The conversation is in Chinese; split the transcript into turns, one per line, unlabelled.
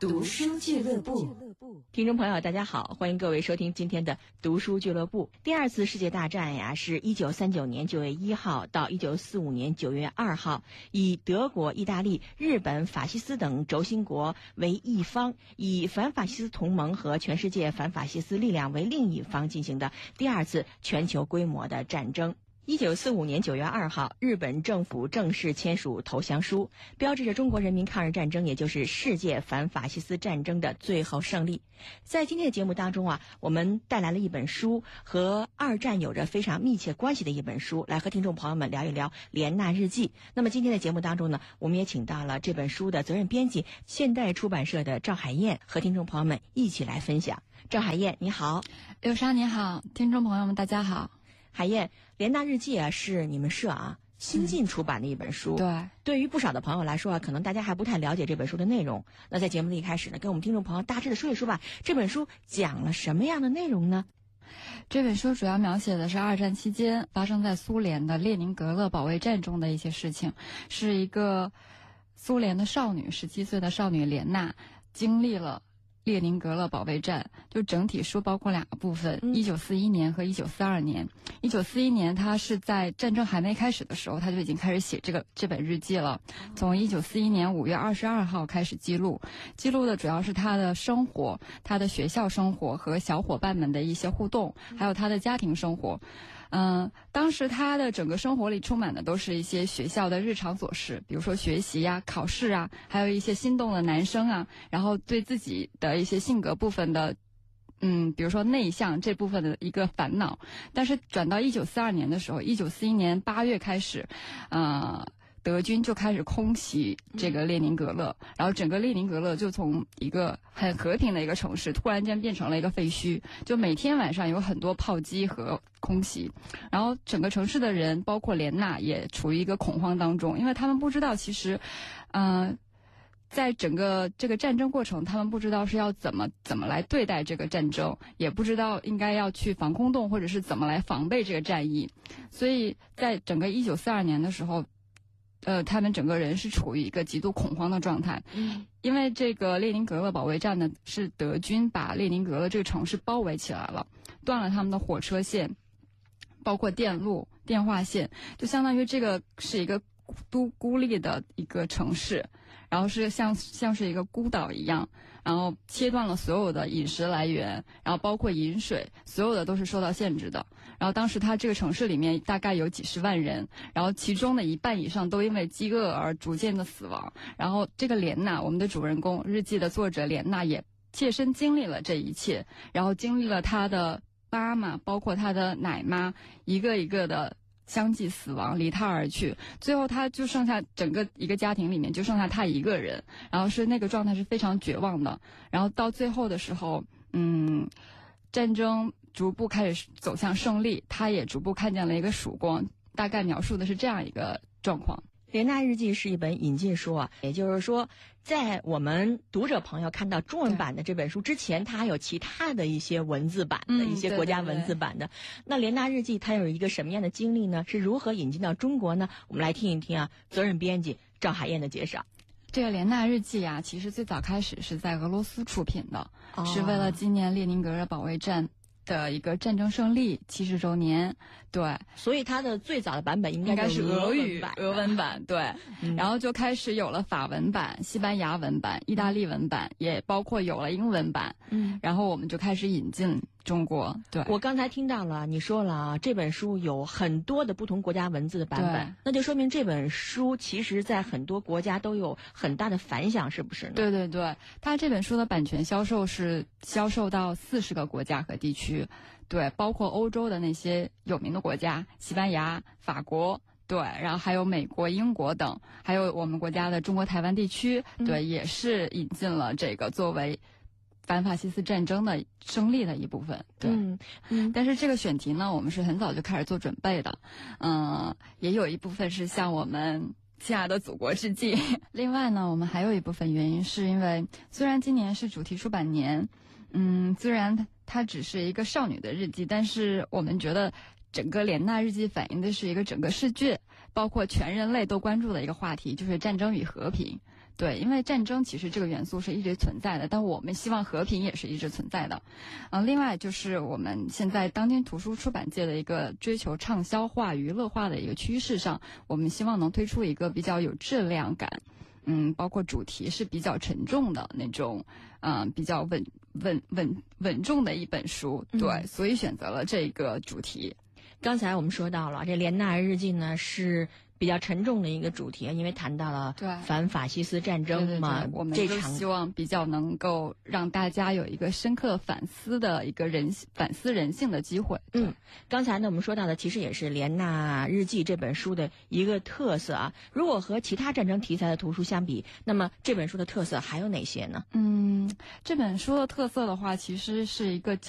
读书俱乐部。听众朋友大家好，欢迎各位收听今天的读书俱乐部。第二次世界大战呀，是1939年9月1号到1945年9月2号，以德国、意大利、日本、法西斯等轴心国为一方，以反法西斯同盟和全世界反法西斯力量为另一方进行的第二次全球规模的战争。1945年9月2号，日本政府正式签署投降书，标志着中国人民抗日战争，也就是世界反法西斯战争的最后胜利。在今天的节目当中啊，我们带来了一本书，和二战有着非常密切关系的一本书，来和听众朋友们聊一聊《莲娜日记》。那么今天的节目当中呢，我们也请到了这本书的责任编辑，现代出版社的赵海燕，和听众朋友们一起来分享。赵海燕，你好。
刘莎你好，听众朋友们大家好。
海燕，《莲娜日记》啊是你们社新近出版的一本书。
对，
对于不少的朋友来说可能大家还不太了解这本书的内容。那在节目的一开始呢，跟我们听众朋友大致的说一说吧，这本书讲了什么样的内容呢？
这本书主要描写的是二战期间发生在苏联的列宁格勒保卫战中的一些事情，是一个苏联的少女，17岁的少女莲娜经历了列宁格勒保卫战。就整体书包括2个部分，1941年和1942年。1941年她是在战争还没开始的时候，她就已经开始写这本日记了。从1941年5月22号开始记录的主要是她的生活，她的学校生活和小伙伴们的一些互动，还有她的家庭生活。当时他的整个生活里充满的都是一些学校的日常琐事，比如说学习呀、考试啊，还有一些心动的男生啊，然后对自己的一些性格部分的比如说内向这部分的一个烦恼。但是转到1942年的时候，1941年8月开始，德军就开始空袭这个列宁格勒，然后整个列宁格勒就从一个很和平的一个城市突然间变成了一个废墟，就每天晚上有很多炮击和空袭，然后整个城市的人包括莲娜也处于一个恐慌当中，因为他们不知道其实在整个这个战争过程，他们不知道是要怎么来对待这个战争，也不知道应该要去防空洞或者是怎么来防备这个战役。所以在整个1942年的时候，他们整个人是处于一个极度恐慌的状态。因为这个列宁格勒保卫战呢，是德军把列宁格勒这个城市包围起来了，断了他们的火车线，包括电路、电话线，就相当于这个是一个孤立的一个城市，然后是像是一个孤岛一样，然后切断了所有的饮食来源，然后包括饮水，所有的都是受到限制的。然后当时它这个城市里面大概有几十万人，然后其中的1半以上都因为饥饿而逐渐的死亡。然后这个莲娜，我们的主人公日记的作者莲娜也切身经历了这一切，然后经历了她的妈妈，包括她的奶妈，一个一个的相继死亡，离他而去，最后他就剩下整个一个家庭里面就剩下他一个人，然后是那个状态是非常绝望的。然后到最后的时候，战争逐步开始走向胜利，他也逐步看见了一个曙光，大概描述的是这样一个状况。
《莲娜日记》是一本引进书也就是说在我们读者朋友看到中文版的这本书之前，它还有其他的一些文字版的一些国家文字版的。那《莲娜日记》它有一个什么样的经历呢？是如何引进到中国呢？我们来听一听责任编辑赵海燕的介绍。
这个《莲娜日记》其实最早开始是在俄罗斯出品的，是为了纪念列宁格勒保卫战的一个战争胜利70周年。对，
所以它的最早的版本应该是俄
文版对。然后就开始有了法文版、西班牙文版、意大利文版，也包括有了英文版。然后我们就开始引进中国。对，
我刚才听到了你说了这本书有很多的不同国家文字的版本，那就说明这本书其实在很多国家都有很大的反响，是不是呢？
对对对，它这本书的版权销售是销售到40个国家和地区，对，包括欧洲的那些有名的国家，西班牙、法国，对，然后还有美国、英国等，还有我们国家的中国台湾地区，对，也是引进了这个作为反法西斯战争的胜利的一部分。对，但是这个选题呢，我们是很早就开始做准备的，也有一部分是向我们亲爱的祖国致敬。另外呢，我们还有一部分原因是因为虽然今年是主题出版年，虽然它只是一个少女的日记，但是我们觉得整个莲娜日记反映的是一个整个世界，包括全人类都关注的一个话题，就是战争与和平。 对，因为战争其实这个元素是一直存在的，但我们希望和平也是一直存在的。另外就是我们现在当今图书出版界的一个追求畅销化、娱乐化的一个趋势上，我们希望能推出一个比较有质量感，包括主题是比较沉重的那种，比较稳重的一本书。对，所以选择了这个主题。
刚才我们说到了这《莲娜日记》呢是比较沉重的一个主题，因为谈到了反法西斯战争嘛。
对，我们就希望比较能够让大家有一个深刻反思的一个反思人性的机会。
刚才呢我们说到的其实也是《莲娜日记》这本书的一个特色啊。如果和其他战争题材的图书相比，那么这本书的特色还有哪些呢？
这本书的特色的话，其实是一个